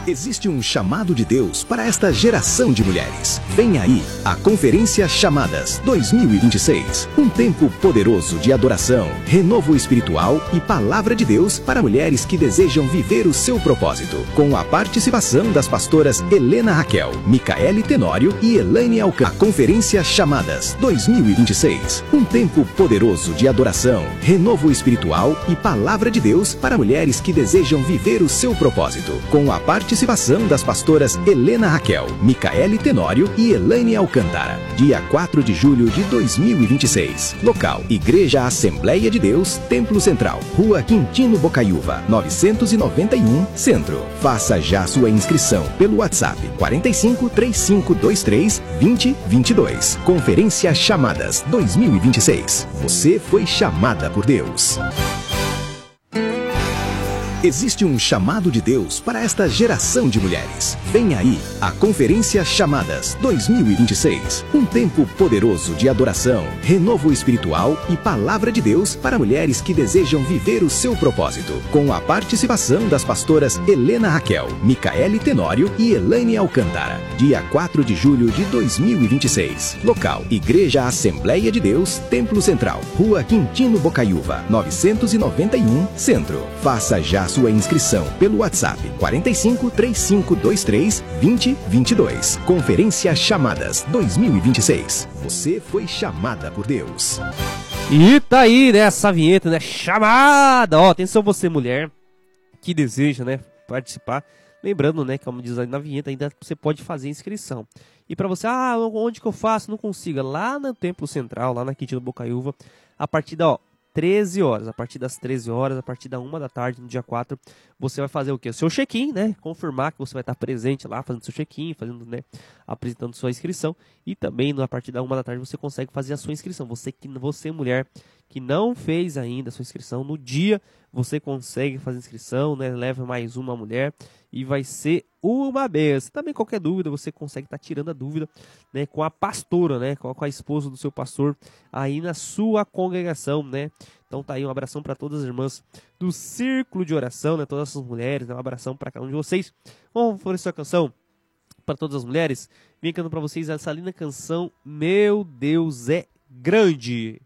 Existe um chamado de Deus para esta geração de mulheres. Vem aí a Conferência Chamadas 2026. Um tempo poderoso de adoração, renovo espiritual e palavra de Deus para mulheres que desejam viver o seu propósito. Com a participação das pastoras Helena Raquel, Micaele Tenório e Elaine Alcântara. A Conferência Chamadas 2026. Um tempo poderoso de adoração, renovo espiritual e palavra de Deus para mulheres que desejam viver o seu propósito. Com a participação das pastoras Helena Raquel, Micaele Tenório e Elaine Alcântara. Dia 4 de julho de 2026. Local: Igreja Assembleia de Deus, Templo Central, Rua Quintino Bocaiúva, 991, Centro. Faça já sua inscrição pelo WhatsApp 45 3523 2022. Conferência Chamadas 2026. Você foi chamada por Deus. Existe um chamado de Deus para esta geração de mulheres. Vem aí a Conferência Chamadas 2026. Um tempo poderoso de adoração, renovo espiritual e palavra de Deus para mulheres que desejam viver o seu propósito. Com a participação das pastoras Helena Raquel, Micaele Tenório e Elaine Alcântara. Dia 4 de julho de 2026. Local: Igreja Assembleia de Deus, Templo Central, Rua Quintino Bocaiúva, 991, Centro. Faça já sua inscrição pelo WhatsApp 45 3523 2022. Conferência Chamadas 2026. Você foi chamada por Deus. E tá aí, né, essa vinheta, né, chamada. Ó, atenção você, mulher, que deseja, né, participar. Lembrando, né, que como diz ali na vinheta, ainda você pode fazer inscrição. E pra você, onde que eu faço? Não consiga. Lá no Templo Central, lá na Quintino Bocaiúva, a partir da, 13 horas, a partir das 13 horas, a partir da 1 da tarde, no dia 4, você vai fazer o quê? O seu check-in, né? Confirmar que você vai estar presente lá, fazendo seu check-in, fazendo, né, apresentando sua inscrição. E também, a partir da 1 da tarde, você consegue fazer a sua inscrição. Você mulher, que não fez ainda a sua inscrição, no dia você consegue fazer a inscrição, né? Leva mais uma mulher e vai ser uma benção. Também qualquer dúvida, você consegue estar tirando a dúvida, né, com a pastora, né, com a esposa do seu pastor aí na sua congregação, né? Então tá aí um abração para todas as irmãs do Círculo de Oração, né, todas essas mulheres, né, um abração para cada um de vocês. Vamos oferecer a canção para todas as mulheres. Vem cantando para vocês essa linda canção, Meu Deus é Grande.